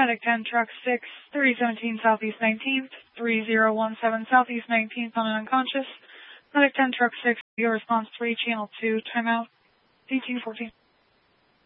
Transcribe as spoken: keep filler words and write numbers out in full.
Medic ten, Truck six, three seventeen Southeast nineteenth, three zero one seven Southeast nineteenth on an unconscious. Medic ten, Truck six, your response three, Channel two, timeout, D two fourteen.